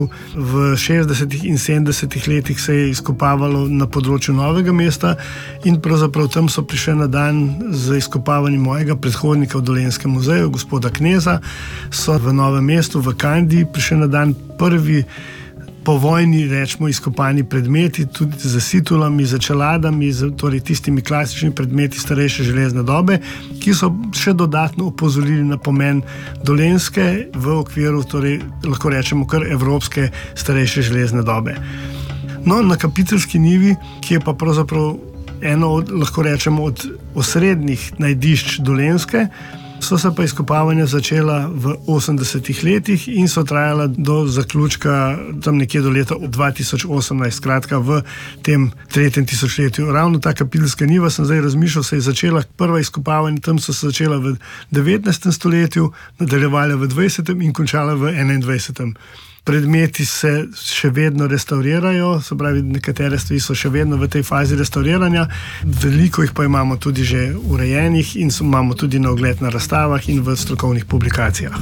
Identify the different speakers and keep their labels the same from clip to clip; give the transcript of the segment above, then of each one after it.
Speaker 1: V 60. in 70. letih se je izkopavalo na področju Novega mesta in pravzaprav tam so prišli na dan z izkopavanjem mojega predhodnika v Dolenjskem muzeju, gospoda Kneza. So v Novem mestu, v Kandiji prišli na dan prvi po vojni, rečemo, izkopani predmeti, tudi z situlami, z čeladami, torej tistimi klasičnimi predmeti starejše železne dobe, ki so še dodatno opozorili na pomen Dolenjske v okviru, torej lahko rečemo kar evropske starejše železne dobe. No, na Kapiteljski njivi, ki je pa pravzaprav eno od, lahko rečemo, od osrednjih najdišč Dolenjske, so se pa izkopavanja začela v 80. letih in so trajala do zaključka tam nekje do leta 2018, skratka v tem 3. tisočletju. Ravno ta Kapiteljska njiva, sem zdaj razmišljal, se je začela, prva izkopavanja tam so se začela v 19. stoletju, nadaljevala v 20. in končala v 21. Predmeti se še vedno restaurirajo, se pravi, nekatere stvari so še vedno v tej fazi restauriranja, veliko jih pa imamo tudi že urejenih in imamo tudi na ogled na razstavah in v strokovnih publikacijah.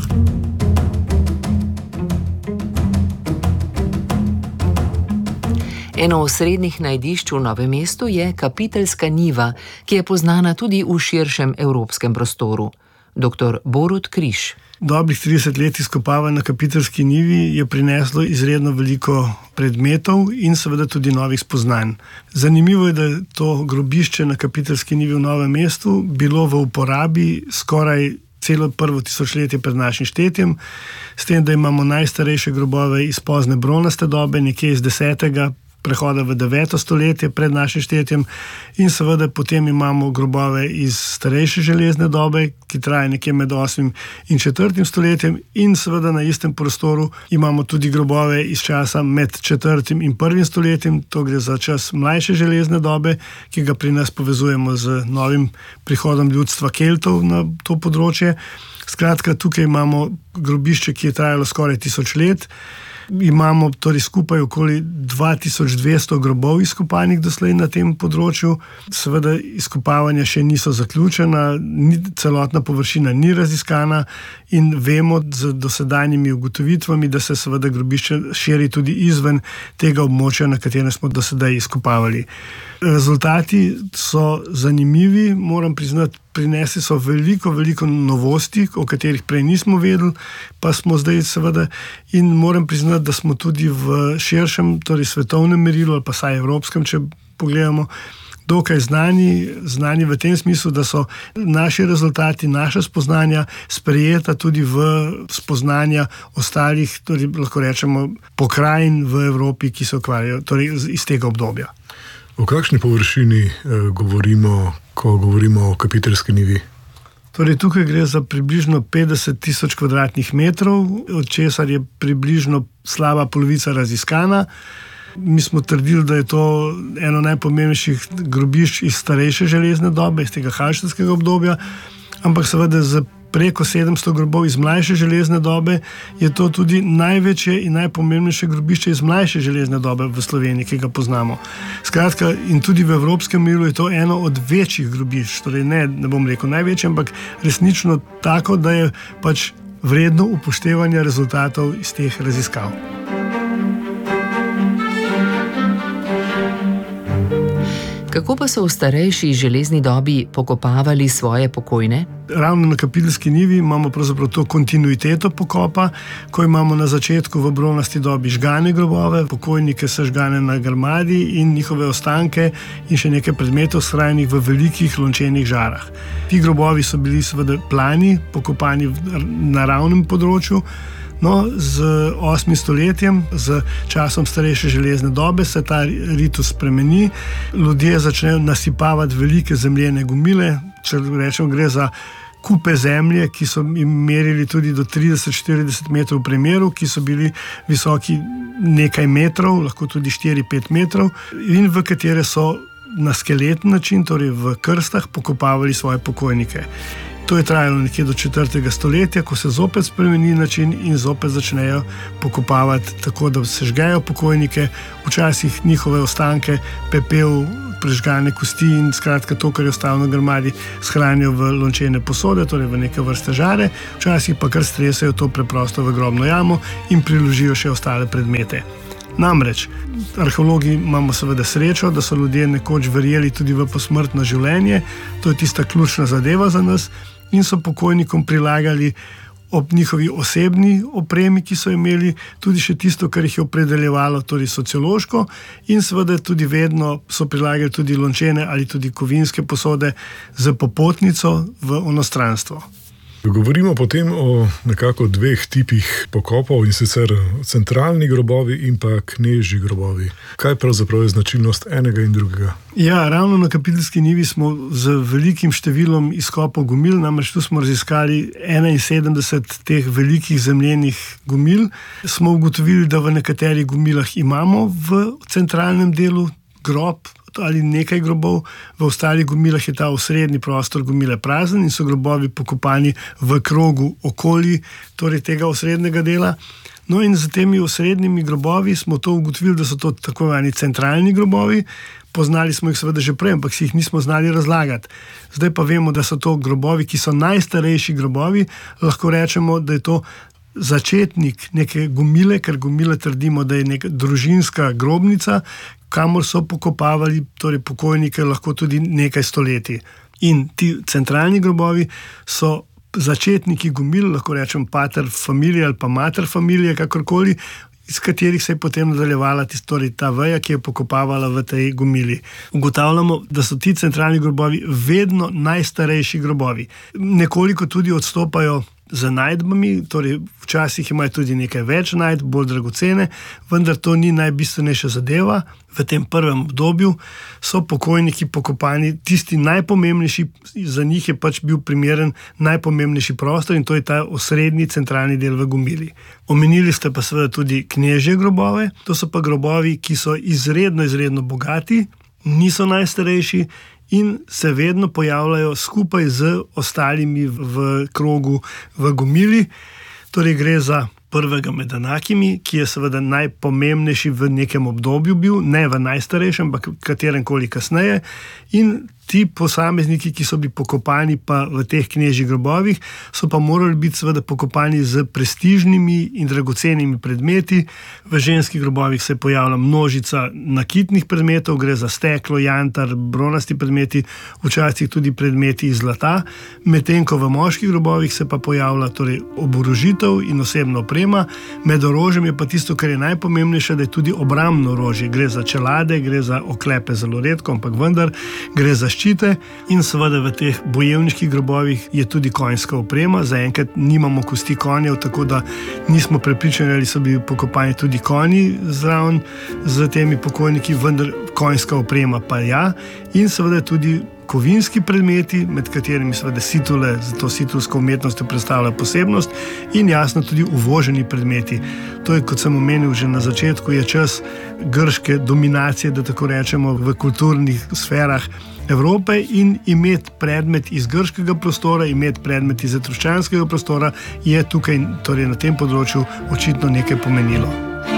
Speaker 2: Eno osrednjih najdišč v Novem mestu je Kapiteljska njiva, ki je poznana tudi v širšem evropskem prostoru. Dr. Borut Križ.
Speaker 1: Dobrih 30 let izkopavanj na Kapiteljski njivi je prineslo izredno veliko predmetov in seveda tudi novih spoznanj. Zanimivo je, da je to grobišče na Kapiteljski njivi v Novem mestu bilo v uporabi skoraj celo prvo tisočletje pred našim štetjem, s tem, da imamo najstarejše grobove iz pozne bronaste dobe, nekje iz 10. prehoda v 9. stoletje pred našim štetjem in seveda potem imamo grobove iz starejše železne dobe, ki traja nekje med 8. in 4. stoletjem in seveda na istem prostoru imamo tudi grobove iz časa med 4. in 1. stoletjem, to gre za čas mlajše železne dobe, ki ga pri nas povezujemo z novim prihodom ljudstva Keltov na to področje. Skratka, tukaj imamo grobišče, ki je trajalo skoraj 1000 let. Imamo torej skupaj okoli 2200 grobov izkopanih doslej na tem področju. Seveda izkopavanja še niso zaključena, celotna površina ni raziskana in vemo z dosedanjimi ugotovitvami, da se seveda grobišče širi tudi izven tega območja, na katerem smo dosedaj izkopavali. Rezultati so zanimivi, moram priznati, prinesli so veliko novosti, o katerih prej nismo vedeli, pa smo zdaj seveda in moram priznati, da smo tudi v širšem, torej svetovnem merilu ali pa saj evropskem, če pogledamo, dokaj znani v tem smislu, da so naši rezultati, naša spoznanja sprejeta tudi v spoznanja ostalih, torej lahko rečemo, pokrajin v Evropi, ki se ukvarjajo torej iz tega obdobja.
Speaker 3: O kakšni površini govorimo, ko govorimo o Kapiteljski njivi?
Speaker 1: Torej, tukaj gre za približno 50 000 kvadratnih metrov, od česar je približno slaba polovica raziskana. Mi smo trdili, da je to eno najpomembnejših grobišč iz starejše železne dobe, iz tega halštatskega obdobja, ampak seveda z preko 700 grobov iz mlajše železne dobe je to tudi največje in najpomembnejše grobišče iz mlajše železne dobe v Sloveniji, ki ga poznamo. Skratka, in tudi v evropskem merilu je to eno od večjih grobišč, torej ne bom rekel največje, ampak resnično tako, da je pač vredno upoštevanja rezultatov iz teh raziskav.
Speaker 2: Kako pa so v starejši železni dobi pokopavali svoje pokojne?
Speaker 1: Ravno na Kapiteljski njivi imamo pravzaprav to kontinuiteto pokopa, ko imamo na začetku v bronasti dobi žgane grobove, pokojnike sežgane na grmadi in njihove ostanke in še nekaj predmetov shranjenih v velikih lončenih žarah. Ti grobovi so bili seveda plani, pokopani v naravnem področju. No, z 8. stoletjem, z časom starejše železne dobe se ta ritus spremeni. Ljudje začnejo nasipavati velike zemljene gomile, če rečemo, gre za kupe zemlje, ki so jim merili tudi do 30-40 metrov v premeru, ki so bili visoki nekaj metrov, lahko tudi 4-5 metrov, in v katere so na skeleten način, torej v krstah, pokopavali svoje pokojnike. To je trajalo nekje do 4. stoletja, ko se zopet spremeni način in zopet začnejo pokopavati tako, da se žgejo pokojnike, včasih njihove ostanke, pepel, prežgane kosti in skratka to, kar je ostalo na grmadi, shranijo v lončene posode, torej v neke vrste žare, včasih pa kar stresajo to preprosto v grobno jamo in priložijo še ostale predmete. Namreč, arheologi imamo seveda srečo, da so ljudje nekoč verjeli tudi v posmrtno življenje, to je tista ključna zadeva za nas, in so pokojnikom prilagali ob njihovi osebni opremi, ki so imeli, tudi še tisto, kar jih je opredeljevalo, torej sociološko, in seveda tudi vedno so prilagali tudi lončene ali tudi kovinske posode z popotnico v onostranstvo.
Speaker 3: Govorimo potem o nekako 2 tipih pokopov, in sicer centralni grobovi in pa knežji grobovi. Kaj pravzaprav je značilnost enega in drugega?
Speaker 1: Ja, ravno na Kapiteljski njivi smo z velikim številom izkopov gomil, namreč tu smo raziskali 71 teh velikih zemljenih gomil. Smo ugotovili, da v nekaterih gomilah imamo v centralnem delu grob ali nekaj grobov, v ostalih gomilah je ta osrednji prostor gomile prazen in so grobovi pokopani v krogu okoli, torej tega osrednjega dela. No in z temi osrednjimi grobovi smo to ugotovili, da so to tako imenovani centralni grobovi. Poznali smo jih seveda že prej, ampak si jih nismo znali razlagati. Zdaj pa vemo, da so to grobovi, ki so najstarejši grobovi, lahko rečemo, da je to začetnik neke gomile, ker gomile trdimo, da je neka družinska grobnica, kamor so pokopavali torej pokojnike lahko tudi nekaj stoletij. In ti centralni grobovi so začetniki gomil, lahko rečem pater familije ali pa mater familije, kakorkoli, iz katerih se je potem nadaljevala torej ta veja, ki je pokopavala v tej gomili. Ugotavljamo, da so ti centralni grobovi vedno najstarejši grobovi. Nekoliko tudi odstopajo z najdbami, torej včasih imajo tudi nekaj več najdb, bolj dragocene, vendar to ni najbistvenejša zadeva. V tem prvem obdobju so pokojniki pokopani, tisti najpomembnejši, za njih je pač bil primeren najpomembnejši prostor in to je ta osrednji centralni del v gomili. Omenili ste pa seveda tudi knežje grobove, to so pa grobovi, ki so izredno bogati, niso najstarejši in se vedno pojavljajo skupaj z ostalimi v krogu v gomili. Torej gre za prvega med enakimi, ki je seveda najpomembnejši v nekem obdobju bil, ne v najstarejšem, ampak kateremkoli kasneje. In ti posamezniki, ki so bili pokopani pa v teh knežjih grobovih, so pa morali biti seveda pokopani z prestižnimi in dragocenimi predmeti. V ženskih grobovih se pojavlja množica nakitnih predmetov, gre za steklo, jantar, bronasti predmeti, včasih tudi predmeti iz zlata, medtem ko v moških grobovih se pa pojavlja torej oborožitev in osebna oprema. Med orožjem je pa tisto, kar je najpomembnejše, da je tudi obrambno orožje. Gre za čelade, gre za oklepe, zelo redko, ampak vendar gre za ščite in seveda v teh bojevniških grobovih je tudi konjska oprema. Zaenkrat nimamo kosti konjev, tako da nismo prepričani, ali so bili pokopani tudi konji zraven z temi pokojniki, vendar konjska oprema pa ja. In seveda tudi kovinski predmeti, med katerimi seveda situle, zato situlsko umetnost predstavlja posebnost in jasno tudi uvoženi predmeti. To je, kot sem omenil že na začetku, je čas grške dominacije, da tako rečemo, v kulturnih sferah Evrope in imeti predmet iz grškega prostora, imeti predmet iz etruščanskega prostora je tukaj, torej na tem področju, očitno nekaj pomenilo.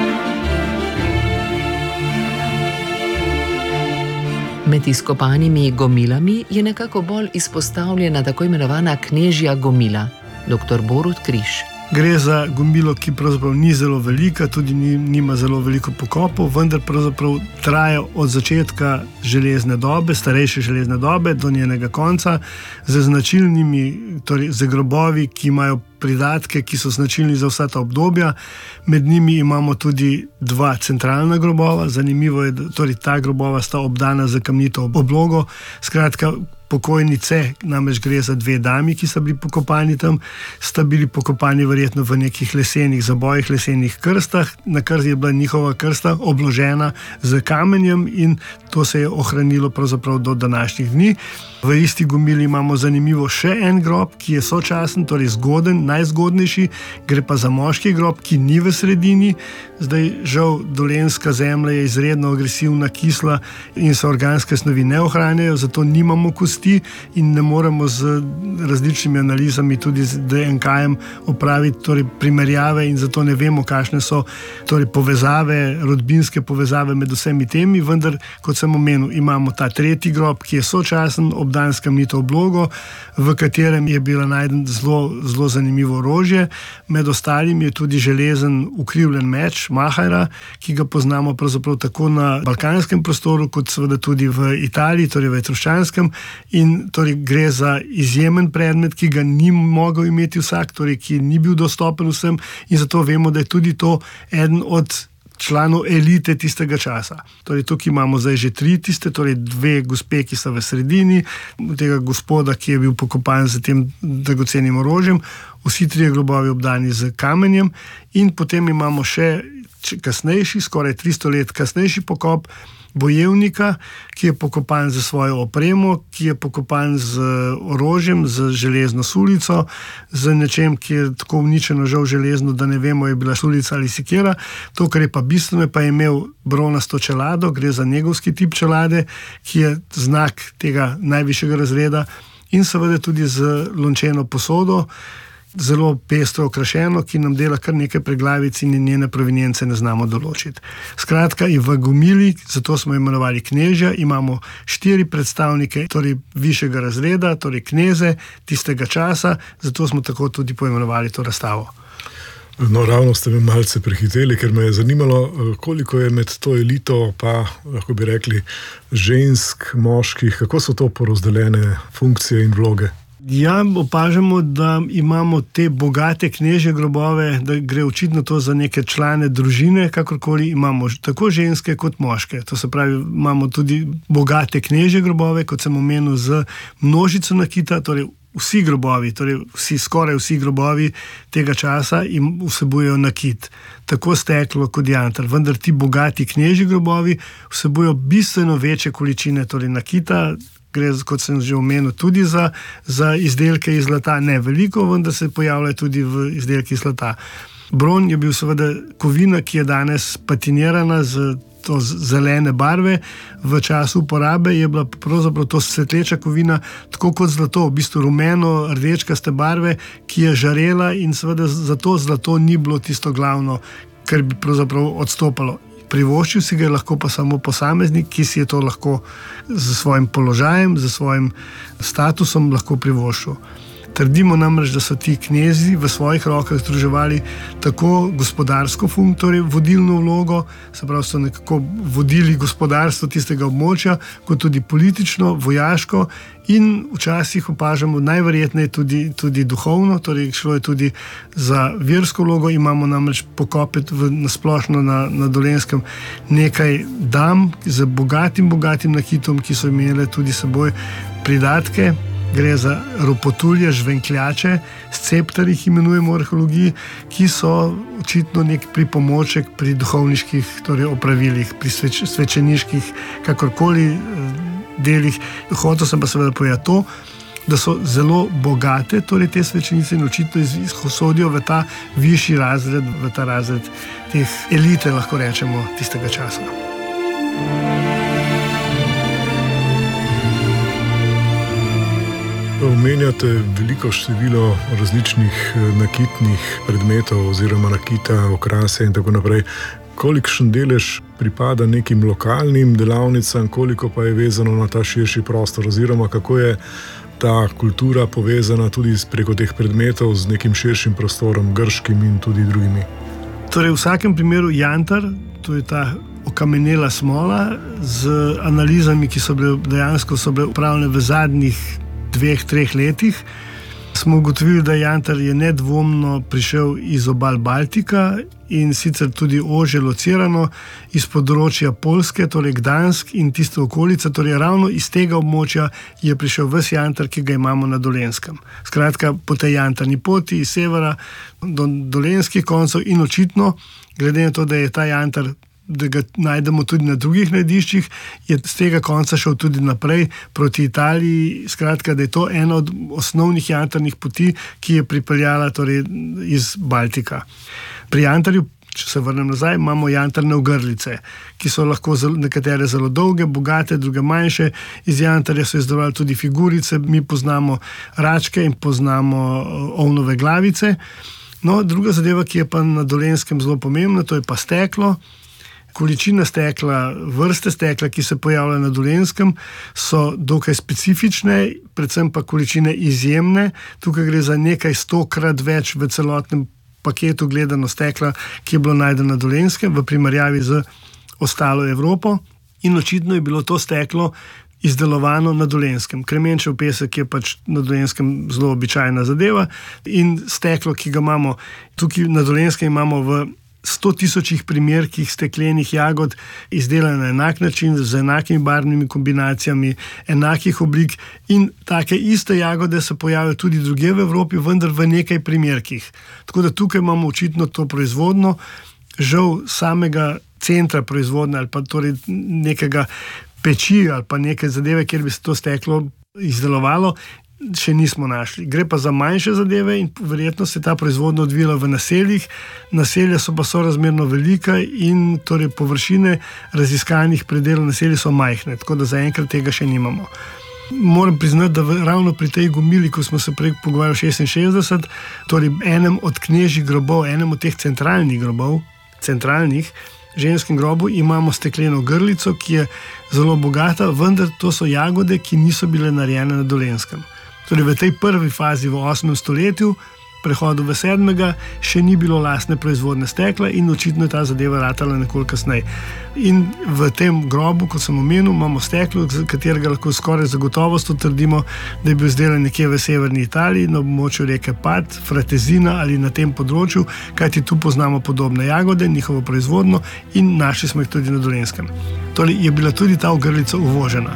Speaker 2: Med izkopanimi gomilami je nekako bolj izpostavljena tako imenovana knežja gomila, dr. Borut Križ.
Speaker 1: Gre za gomilo, ki pravzaprav ni zelo velika, tudi nima zelo veliko pokopov, vendar pravzaprav traja od začetka železne dobe, starejše železne dobe do njenega konca, z značilnimi, torej z grobovi, ki imajo pridatke, ki so značilni za vsa ta obdobja. Med njimi imamo tudi 2 centralna grobova. Zanimivo je, da torej ta grobova sta obdana z kamnito oblogo. Skratka, pokojnice, namreč gre za 2 dami, ki sta bili pokopani tam, sta bili pokopani verjetno v nekih lesenih zabojih, lesenih krstah, na kar je bila njihova krsta obložena z kamenjem in to se je ohranilo pravzaprav do današnjih dni. V isti gomili imamo zanimivo še en grob, ki je sočasen, torej zgoden, najzgodnejši, gre pa za moški grob, ki ni v sredini. Zdaj, žal, dolenjska zemlja je izredno agresivna, kisla in se organske snovi ne ohranjajo, zato nimamo kosti in ne moremo z različnimi analizami, tudi z DNK-jem, opraviti torej primerjave in zato ne vemo, kakšne so torej povezave, rodbinske povezave med vsemi temi, vendar, kot sem omenil, imamo ta tretji grob, ki je sočasen obdan s kamnito oblogo, v katerem je bilo najdeno zelo zanimivo orožje. Med ostalim je tudi železen ukrivljen meč Mahajra, ki ga poznamo pravzaprav tako na balkanskem prostoru, kot seveda tudi v Italiji, torej v etruščanskem. In torej gre za izjemen predmet, ki ga ni mogel imeti vsak, torej ki ni bil dostopen vsem, in zato vemo, da je tudi to eden od članov elite tistega časa. Torej, tukaj imamo zdaj že 3 tiste, torej 2 gospe, ki so v sredini, tega gospoda, ki je bil pokopan z tem dragocenim orožjem, vsi 3 grobovi obdani z kamenjem, in potem imamo še kasnejši, skoraj 300 let kasnejši pokop bojevnika, ki je pokopan za svojo opremo, ki je pokopan z orožjem, z železno sulico, z nečem, ki je tako uničeno žal železno, da ne vemo, je bila sulica ali sekira. To, kar je pa bistveno, pa je imel bronasto čelado, gre za negovski tip čelade, ki je znak tega najvišjega razreda, in seveda tudi z lončeno posodo, zelo pestro okrašeno, ki nam dela kar nekaj preglavic in njene provenience ne znamo določiti. Skratka, in v gomili, zato smo imenovali knežja, imamo 4 predstavnike, torej višjega razreda, torej kneze tistega časa, zato smo tako tudi poimenovali to razstavo.
Speaker 3: No, ravno ste me malce prehiteli, ker me je zanimalo, koliko je med to elito, pa lahko bi rekli žensk, moških, kako so to porazdeljene funkcije in vloge?
Speaker 1: Ja, opažamo, da imamo te bogate knežje grobove, da gre očitno to za neke člane družine, kakorkoli imamo tako ženske kot moške. To se pravi, imamo tudi bogate knežje grobove, kot sem omenil, z množico nakita, torej vsi grobovi, torej skoraj vsi grobovi tega časa vsebujejo nakit, tako steklo kot jantar. Vendar ti bogati knežji grobovi vsebujejo bistveno večje količine torej nakita. Gre, kot sem že omenil, tudi za izdelke iz zlata, ne veliko, vendar se pojavlja tudi v izdelki iz zlata. Bron je bil seveda kovina, ki je danes patinirana z to zelene barve. V času uporabe je bila pravzaprav to svetleča kovina, tako kot zlato, v bistvu rumeno, rdečkaste barve, ki je žarela, in seveda zato zlato ni bilo tisto glavno, kar bi pravzaprav odstopalo. Privoščil si ga lahko pa samo posameznik, ki si je to lahko z svojim položajem, z svojim statusom lahko privoščil. Trdimo namreč, da so ti knezi v svojih rokah združevali tako gospodarsko funkcijo, torej vodilno vlogo, se pravi, so nekako vodili gospodarstvo tistega območja, kot tudi politično, vojaško, in včasih opažamo najverjetneje tudi duhovno, torej šlo je tudi za versko vlogo. Imamo namreč pokope nasplošno na Dolenjskem nekaj dam z bogatim nakitom, ki so imele tudi seboj pridatke. Gre za ropotulje, žvenkljače, scepter jih imenujemo v arheologiji, ki so očitno nek pripomoček pri duhovniških torej opravilih, pri svečeniških, kakorkoli delih. Hotel sem pa seveda povedati to, da so zelo bogate, torej te svečenice, in očitno izhodijo v ta višji razred, v ta razred teh elite, lahko rečemo, tistega časa.
Speaker 3: Omenjate veliko število različnih nakitnih predmetov oziroma nakita, okrase in tako naprej. Kolikšen delež pripada nekim lokalnim delavnicam, koliko pa je vezano na ta širši prostor, oziroma kako je ta kultura povezana tudi preko teh predmetov z nekim širšim prostorom, grškim in tudi drugimi?
Speaker 1: Torej, v vsakem primeru jantar, to je ta okamenela smola, z analizami, ki so bile dejansko upravljene v zadnjih 2-3 letih, smo ugotovili, da jantar je nedvomno prišel iz obal Baltika in sicer tudi ožje locirano iz področja Poljske, torej Gdansk in tiste okolice, torej ravno iz tega območja je prišel ves jantar, ki ga imamo na Dolenjskem. Skratka, po tej jantarni poti iz severa do dolenjskih koncev, in očitno, glede na to, da je ta jantar da ga najdemo tudi na drugih najdiščih, je z tega konca šel tudi naprej proti Italiji. Skratka, da je to ena od osnovnih jantarnih poti, ki je pripeljala torej iz Baltika. Pri jantarju, če se vrnem nazaj, imamo jantarne ogrlice, ki so lahko nekatere zelo dolge, bogate, druge manjše. Iz jantarja so izdelovali tudi figurice, mi poznamo račke in poznamo ovnove glavice. No, druga zadeva, ki je pa na Dolenjskem zelo pomembna, to je pa steklo. Količina stekla, vrste stekla, ki se pojavljajo na Dolenjskem, so dokaj specifične, predvsem pa količine izjemne. Tukaj gre za nekaj 100-krat več v celotnem paketu gledano stekla, ki je bilo najdeno na Dolenjskem v primerjavi z ostalo Evropo, in očitno je bilo to steklo izdelovano na Dolenjskem. Kremenčev pesek je pač na Dolenjskem zelo običajna zadeva in steklo, ki ga imamo tukaj na Dolenjskem, imamo v 100 000 primerkih steklenih jagod izdelane na enak način, z enakimi barvnimi kombinacijami, enakih oblik, in take iste jagode se pojavijo tudi drugje v Evropi, vendar v nekaj primerkih. Tako da tukaj imamo očitno to proizvodno, žal samega centra proizvodnje ali pa torej nekega peči ali pa neke zadeve, kjer bi se to steklo izdelovalo, še nismo našli. Gre pa za manjše zadeve in verjetno se ta proizvodnja odvila v naseljih. Naselja so pa sorazmerno velika in torej površine raziskanih predelov naselij so majhne, tako da zaenkrat tega še nimamo. Moram priznati, da ravno pri tej gomili, ko smo se prej pogovarjali 66, torej enem od knežjih grobov, enem od teh centralnih grobov, ženskem grobu, imamo stekleno grlico, ki je zelo bogata, vendar to so jagode, ki niso bile narejene na Dolenjskem. Torej v tej prvi fazi v 8. stoletju, prehodu v 7. še ni bilo lastne proizvodne stekla in očitno je ta zadeva ratala nekoliko kasneje. In v tem grobu, kot sem omenil, imamo steklo, z katerega lahko skoraj zagotovost trdimo, da je bil izdelan nekje v severni Italiji, na območju reke Pad, Fratezina ali na tem področju, kajti tu poznamo podobne jagode, njihovo proizvodno, in našli smo jih tudi na Dolenjskem. Torej je bila tudi ta ogrlica uvožena.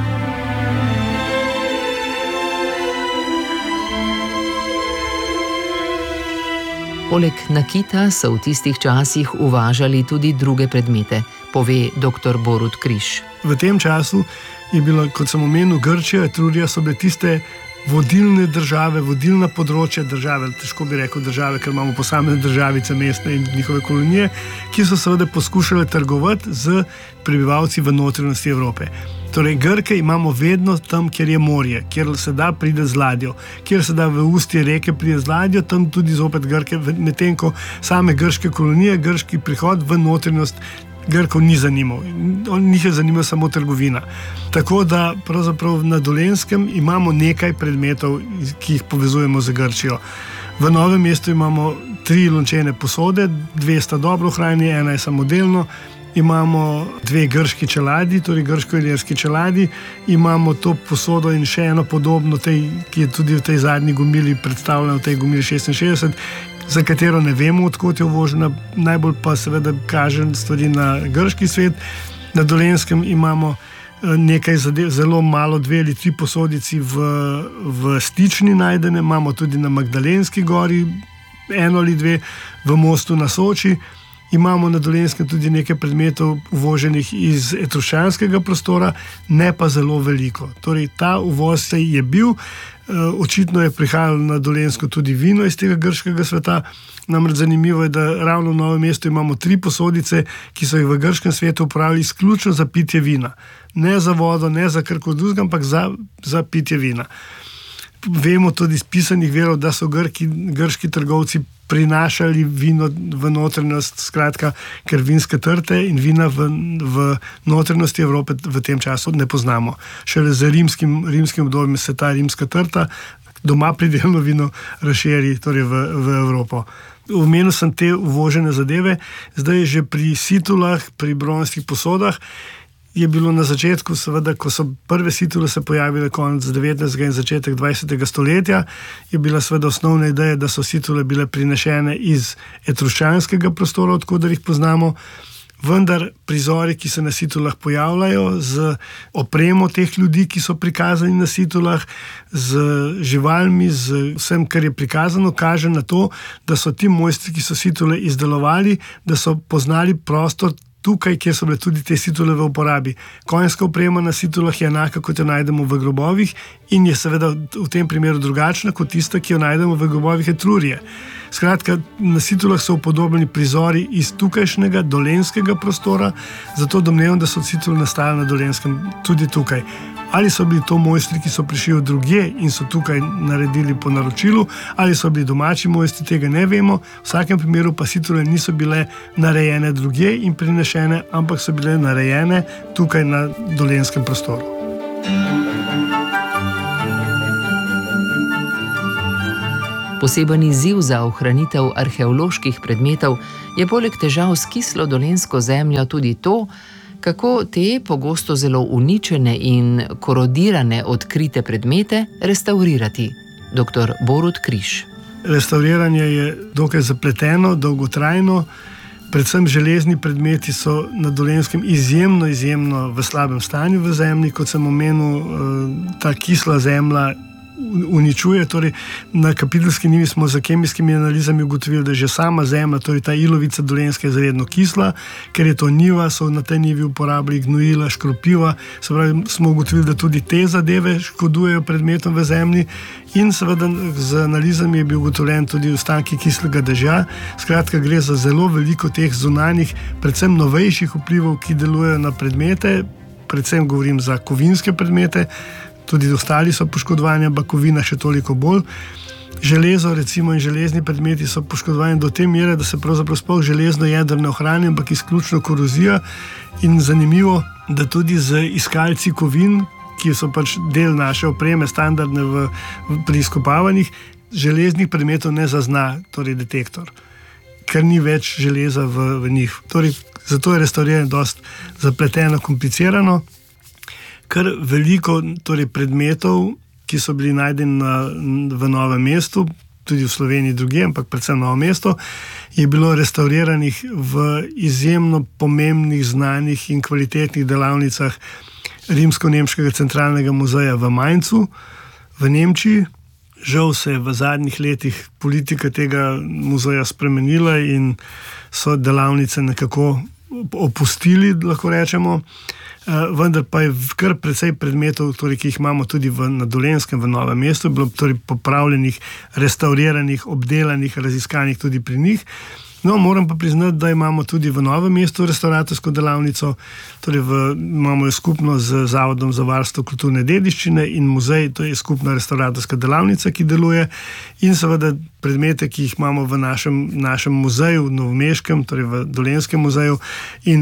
Speaker 2: Poleg nakita so v tistih časih uvažali tudi druge predmete, pove dr. Borut Križ.
Speaker 1: V tem času je bila, kot sem omenil, Grčija, Etrurija so bile tiste vodilne države, vodilna področja države, težko bi rekel države, ker imamo posamezne državice, mestne in njihove kolonije, ki so seveda poskušale trgovati z prebivalci v notranjosti Evrope. Torej, Grke imamo vedno tam, kjer je morje, kjer se da pride z ladjo, kjer se da v ustje reke pride z ladjo, tam tudi zopet Grke, medtem ko same grške kolonije, grški prihod v notranjost Grkov ni zanimal. Njih je zanimala samo trgovina. Tako da pravzaprav na Dolenjskem imamo nekaj predmetov, ki jih povezujemo z Grčijo. V Novem mestu imamo 3 lončene posode, 2 sta dobro ohranjeni, ena je samodelno. Imamo 2 grški čeladi, torej grško-ilirski čeladi, imamo to posodo in še eno podobno, ki je tudi v tej zadnji gomili predstavljena, v tej gomili 66, za katero ne vemo, odkot je uvožena, najbolj pa seveda kaže stvari na grški svet. Na Dolenjskem imamo nekaj zadev, zelo malo, 2 ali 3 posodici v Stični najdene, imamo tudi na Magdalenski gori 1 ali 2, v Mostu na Soči. Imamo na Dolenjskem tudi nekaj predmetov uvoženih iz etruščanskega prostora, ne pa zelo veliko. Torej, ta uvoz je bil, očitno je prihajalo na Dolenjsko tudi vino iz tega grškega sveta. Namreč zanimivo je, da ravno v Novem mestu imamo 3 posodice, ki so jih v grškem svetu uporabljali izključno za pitje vina. Ne za vodo, ne za karkoli drugega, ampak za pitje vina. Vemo tudi iz pisanih virov, da so grški trgovci prinašali vino v notranjost, skratka, ker vinske trte in vina v notranjosti Evrope v tem času ne poznamo. Šele z rimskim obdobjem se ta rimska trta, doma pridelano vino, razširi torej v Evropo. Omenil sem te uvožene zadeve, zdaj že pri situlah, pri bronastih posodah, je bilo na začetku, seveda, ko so prve situle se pojavile konec 19. in začetek 20. stoletja, je bila seveda osnovna ideja, da so situle bile prinešene iz etruščanskega prostora, odkoder jih poznamo, vendar prizori, ki se na situlah pojavljajo, z opremo teh ljudi, ki so prikazani na situlah, z živalmi, z vsem, kar je prikazano, kaže na to, da so ti mojstri, ki so situle izdelovali, da so poznali prostor tukaj, kjer so bile tudi te situle v uporabi. Konjska oprema na situlah je enaka, kot jo najdemo v grobovih in je seveda v tem primeru drugačna kot tista, ki jo najdemo v grobovih Etrurije. Skratka, na situlah so upodobljeni prizori iz tukajšnjega dolenjskega prostora, zato domnevam, da so situle nastale na Dolenjskem tudi tukaj. Ali so bili to mojstri, ki so prišli od drugje in so tukaj naredili po naročilu, ali so bili domači mojstri, tega ne vemo. V vsakem primeru pa situle niso bile narejene drugje in prinešene, ampak so bile narejene tukaj na dolenjskem prostoru.
Speaker 2: Poseben izziv za ohranitev arheoloških predmetov je poleg težav s kislo dolenjsko zemljo tudi to, kako te pogosto zelo uničene in korodirane odkrite predmete restaurirati. Dr. Borut Križ.
Speaker 1: Restauriranje je dokaj zapleteno, dolgotrajno. Predvsem železni predmeti so na Dolenjskem izjemno v slabem stanju v zemlji. Kot sem omenil, ta kisla zemlja uničuje. Torej, na Kapiteljski nivi smo z kemijskimi analizami ugotovili, da je že sama zemlja, torej ta ilovica dolenjska, izredno kisla, ker je to niva, so na tej nivi uporabili gnojila, škropiva. Se pravi, smo ugotovili, da tudi te zadeve škodujejo predmetom v zemlji in seveda z analizami je bil ugotovljen tudi ostanki kislega dežja. Skratka, gre za zelo veliko teh zunanjih, predvsem novejših vplivov, ki delujejo na predmete, predvsem govorim za kovinske predmete. Tudi ostali so poškodovani, ampak kovina še toliko bolj. Železo recimo in železni predmeti so poškodovani do te mere, da se pravzaprav sploh železno jedro ne ohrani, ampak izključno korozija. In zanimivo, da tudi z iskalci kovin, ki so pač del naše opreme, standardne pri izkopavanjih, železnih predmetov ne zazna, torej detektor, ker ni več železa v njih. Torej, zato je restauriranje dosti zapleteno, komplicirano. Kar veliko torej predmetov, ki so bili najdeni v Novem mestu, tudi v Sloveniji drugje, ampak predvsem Novo mesto, je bilo restauriranih v izjemno pomembnih, znanih in kvalitetnih delavnicah Rimsko-nemškega centralnega muzeja v Mainzu, v Nemčiji. Žal se je v zadnjih letih politika tega muzeja spremenila in so delavnice nekako opustili, lahko rečemo. Vendar pa je kar precej predmetov, torej, ki jih imamo tudi na Dolenjskem, v Novem mestu, bilo torej popravljenih, restauriranih, obdelanih, raziskanih tudi pri njih. No, moram pa priznati, da imamo tudi v Novem mestu restauratorsko delavnico, torej imamo jo skupno z Zavodom za varstvo kulturne dediščine in muzej, to je skupna restauratorska delavnica, ki deluje, in seveda predmete, ki jih imamo v našem muzeju, novomeškem, torej v Dolenjskem muzeju in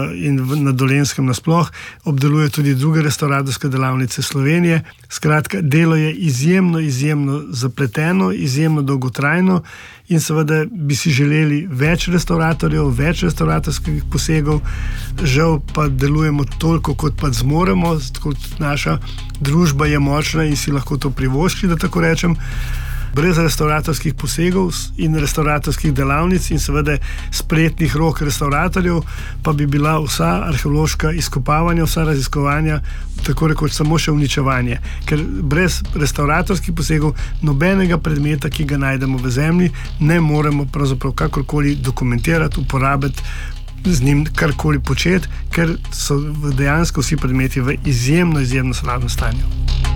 Speaker 1: na Dolenjskem nasploh, obdeluje tudi druge restauratorske delavnice Slovenije. Skratka, delo je izjemno zapleteno, izjemno dolgotrajno in seveda bi si želeli več restauratorjev, več restauratorskih posegov, žal pa delujemo toliko, kot pa zmoremo, kot naša družba je močna in si lahko to privošči, da tako rečem. Brez restauratorskih posegov in restauratorskih delavnic in seveda spretnih rok restauratorjev pa bi bila vsa arheološka izkopavanja, vsa raziskovanja tako rekoč samo še uničevanje. Ker brez restauratorskih posegov nobenega predmeta, ki ga najdemo v zemlji, ne moremo pravzaprav kakorkoli dokumentirati, uporabiti, z njim karkoli početi, ker so dejansko vsi predmeti v izjemno slabem stanju.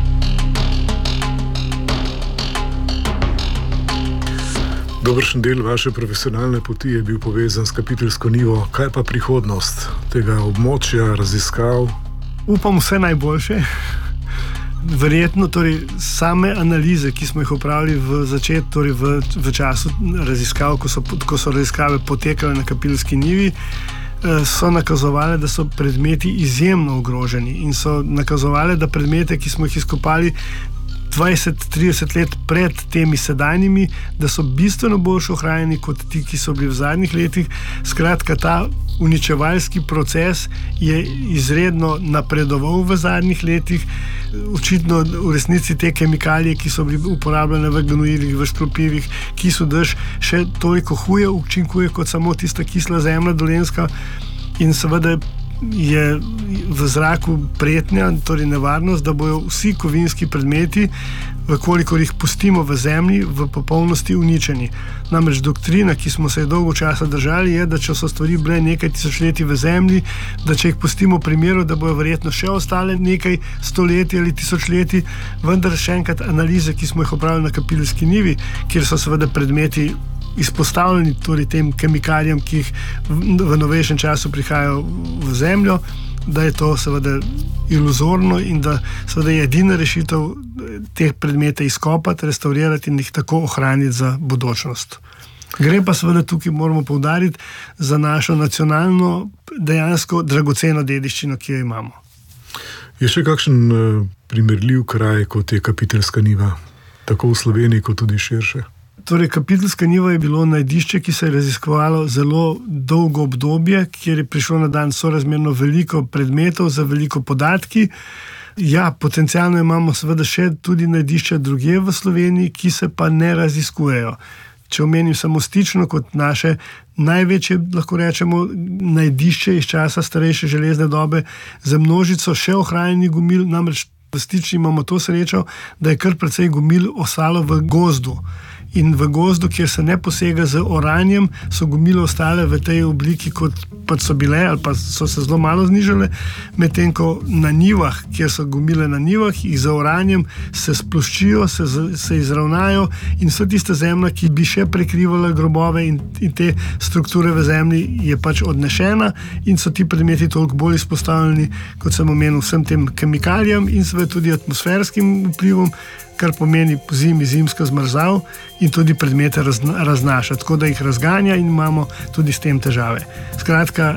Speaker 3: Dobršen del vaše profesionalne poti je bil povezan s Kapiteljsko nivo. Kaj pa prihodnost tega območja, raziskav?
Speaker 1: Upam vse najboljše. Verjetno torej same analize, ki smo jih opravili v začetku, torej v času raziskav, ko so raziskave potekale na Kapiteljski nivi, so nakazovali, da so predmeti izjemno ogroženi in so nakazovali, da predmete, ki smo jih izkopali 20-30 let pred temi sedajnimi, da so bistveno boljše ohranjeni kot ti, ki so bili v zadnjih letih. Skratka, ta uničevalski proces je izredno napredoval v zadnjih letih. Očitno v resnici te kemikalije, ki so bili uporabljene v gnojilih, v škropivih, ki so dež še toliko huje učinkuje kot samo tista kisla zemlja dolenjska. In seveda je v zraku pretnja, torej nevarnost, da bojo vsi kovinski predmeti, vkolikor jih pustimo v zemlji, v popolnosti uničeni. Namreč doktrina, ki smo se je dolgo časa držali, je, da če so stvari bile nekaj tisočletij v zemlji, da če jih pustimo v primeru, da bojo verjetno še ostale nekaj stoletij ali tisočletij, vendar še enkrat analize, ki smo jih opravili na Kapiteljski njivi, kjer so seveda predmeti izpostavljeni torej tem kemikalijam, ki jih v novejšem času prihajajo v zemljo, da je to seveda iluzorno in da seveda je edina rešitev teh predmete izkopati, restaurirati in jih tako ohraniti za bodočnost. Gre pa seveda tukaj, moramo poudariti, za našo nacionalno, dejansko dragoceno dediščino, ki jo imamo.
Speaker 3: Je še kakšen primerljiv kraj, kot je Kapiteljska njiva, tako v Sloveniji, kot tudi širše?
Speaker 1: Torej, Kapiteljska njiva je bilo najdišče, ki se je raziskovalo zelo dolgo obdobje, kjer je prišlo na dan sorazmerno veliko predmetov za veliko podatki. Ja, potencialno imamo seveda še tudi najdišča drugje v Sloveniji, ki se pa ne raziskujejo. Če omenim samo Stično kot naše največje, lahko rečemo, najdišče iz časa starejše železne dobe, za množico še ohranjenih gomil, namreč v Stični imamo to srečo, da je kar precej gomil ostalo v gozdu. In v gozdu, kjer se ne posega z oranjem, so gomile ostale v tej obliki, kot pač so bile, ali pa so se zelo malo znižale, medtem ko na njivah, kjer so gomile na njivah, jih z oranjem se sploščijo, se izravnajo in so tiste zemlja, ki bi še prekrivala grobove in te strukture v zemlji, je pač odnešena in so ti predmeti toliko bolj izpostavljeni, kot sem omenil, vsem tem kemikalijam in seveda tudi atmosferskim vplivom, kar pomeni po zimi zimsko zmrzav in tudi predmete raznaša, tako da jih razganja in imamo tudi s tem težave. Skratka,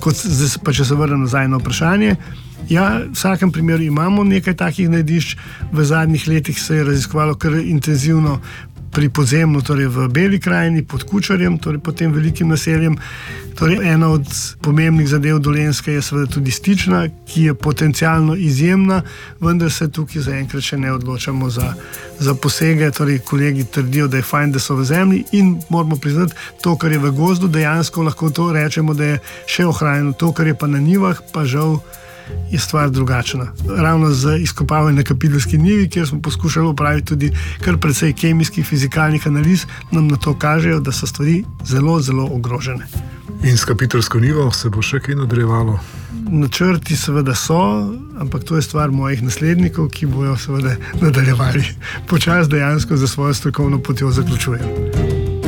Speaker 1: pa če se vrnem nazaj na vprašanje, ja, v vsakem primeru imamo nekaj takih najdišč, v zadnjih letih se je raziskovalo kar intenzivno pri podzemlju, torej v Beli krajini, pod Kučarjem, torej pod tem velikim naseljem. Torej, ena od pomembnih zadev Dolenjske je seveda tudi Stična, ki je potencialno izjemna, vendar se tukaj zaenkrat še ne odločamo za posege. Torej, kolegi trdijo, da je fajn, da so v zemlji in moramo priznati, to, kar je v gozdu, dejansko lahko to rečemo, da je še ohranjeno. To, kar je pa na njivah, pa žal je stvar drugačna. Ravno z izkopavanjem na Kapiteljski njivi, kjer smo poskušali opraviti tudi kar precej kemijskih, fizikalnih analiz, nam na to kažejo, da so stvari zelo, zelo ogrožene.
Speaker 3: In s Kapiteljsko njivo se bo še kaj nadaljevalo?
Speaker 1: Načrti seveda so, ampak to je stvar mojih naslednikov, ki bojo seveda nadaljevali. Počas dejansko za svojo strokovno potjo zaključujem.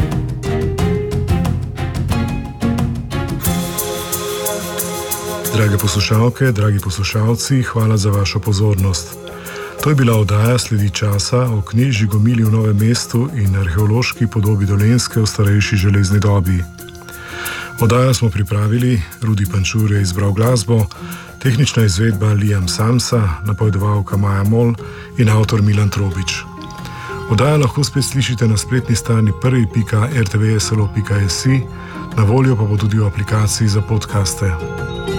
Speaker 3: Drage poslušalke, dragi poslušalci, hvala za vašo pozornost. To je bila oddaja Sledi časa o knežji gomili v Novem mestu in arheološki podobi Dolenjske v starejši železni dobi. Oddajo smo pripravili, Rudi Pančur je izbral glasbo, tehnična izvedba Liam Samsa, napovedovalka Maja Mol in avtor Milan Trobič. Oddajo lahko spet slišite na spletni strani prvi.rtvslo.si, na voljo pa bo tudi v aplikaciji za podcaste.